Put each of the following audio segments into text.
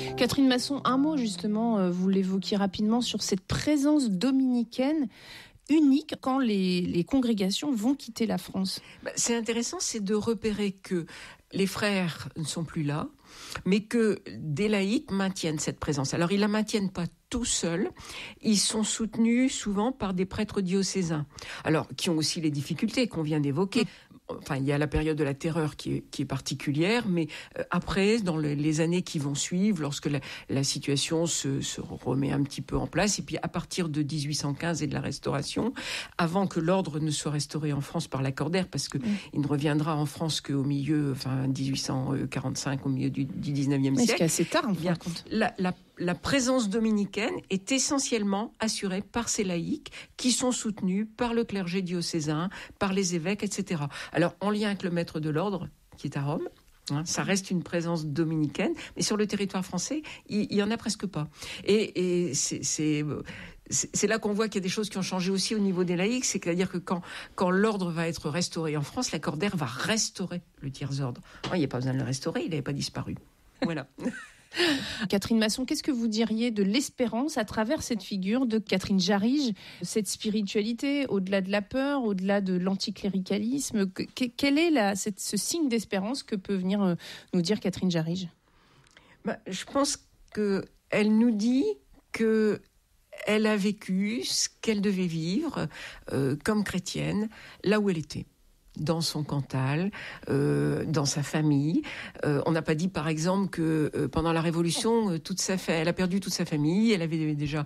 Catherine Masson, un mot justement, vous l'évoquiez rapidement sur cette présence dominicaine unique quand les congrégations vont quitter la France. C'est intéressant, c'est de repérer que les frères ne sont plus là, mais que des laïcs maintiennent cette présence. Alors, ils la maintiennent pas tout seuls, ils sont soutenus souvent par des prêtres diocésains, alors qui ont aussi les difficultés qu'on vient d'évoquer. Enfin, il y a la période de la terreur qui est particulière, mais après, dans les années qui vont suivre, lorsque la situation se remet un petit peu en place, et puis à partir de 1815 et de la Restauration, avant que l'ordre ne soit restauré en France par Lacordaire, parce que il ne reviendra en France qu'au milieu, 1845, au milieu du 19e siècle. C'est assez tard, en fin de compte. La présence dominicaine est essentiellement assurée par ces laïcs qui sont soutenus par le clergé diocésain, par les évêques, etc. Alors, en lien avec le maître de l'ordre, qui est à Rome, ça reste une présence dominicaine, mais sur le territoire français, il y en a presque pas. Et c'est là qu'on voit qu'il y a des choses qui ont changé aussi au niveau des laïcs, c'est-à-dire que quand l'ordre va être restauré en France, Lacordaire va restaurer le tiers-ordre. Il n'y a pas besoin de le restaurer, il n'avait pas disparu. Voilà. Catherine Masson, qu'est-ce que vous diriez de l'espérance à travers cette figure de Catherine Jarige, cette spiritualité, au-delà de la peur, au-delà de l'anticléricalisme, quel est ce signe d'espérance que peut venir nous dire Catherine Jarige ? Je pense qu'elle nous dit qu'elle a vécu ce qu'elle devait vivre comme chrétienne, là où elle était. Dans son Cantal, dans sa famille. On n'a pas dit, par exemple, que pendant la Révolution, elle a perdu toute sa famille. Elle avait déjà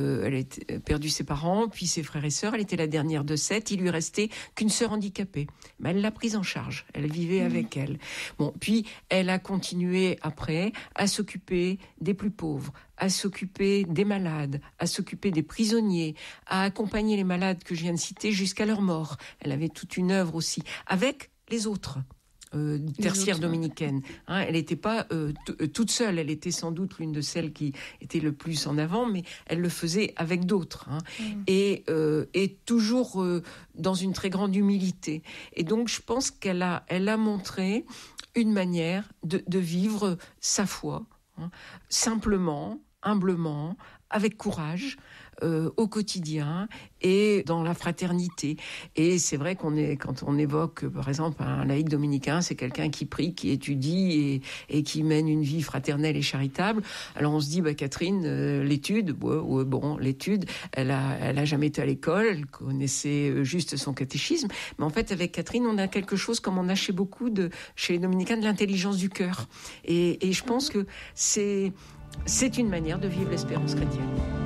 perdu ses parents, puis ses frères et sœurs. Elle était la dernière de 7. Il lui restait qu'une sœur handicapée. Mais elle l'a prise en charge. Elle vivait avec elle. Bon, puis elle a continué après à s'occuper des plus pauvres, à s'occuper des malades, à s'occuper des prisonniers, à accompagner les malades que je viens de citer jusqu'à leur mort. Elle avait toute une œuvre aussi, avec les autres tertiaires dominicaines. Elle n'était pas toute seule, elle était sans doute l'une de celles qui était le plus en avant, mais elle le faisait avec d'autres. Et toujours dans une très grande humilité. Et donc je pense qu'elle a montré une manière de vivre sa foi, simplement, humblement, avec courage, au quotidien et dans la fraternité. Et c'est vrai quand on évoque, par exemple, un laïc dominicain, c'est quelqu'un qui prie, qui étudie et qui mène une vie fraternelle et charitable. Alors on se dit, Catherine, l'étude, l'étude, elle a jamais été à l'école, elle connaissait juste son catéchisme. Mais en fait, avec Catherine, on a quelque chose comme on a chez les dominicains, de l'intelligence du cœur. Et je pense que c'est une manière de vivre l'espérance chrétienne.